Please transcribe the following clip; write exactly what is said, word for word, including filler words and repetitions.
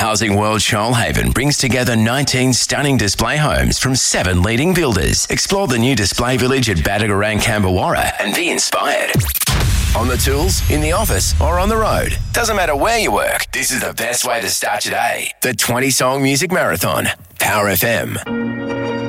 Housing World Shoalhaven brings together nineteen stunning display homes from seven leading builders. Explore the new display village at Badagarang, Cambawarra and be inspired. On the tools, in the office or on the road. Doesn't matter where you work, this is the best way to start your day. The twenty Song Music Marathon. Power F M.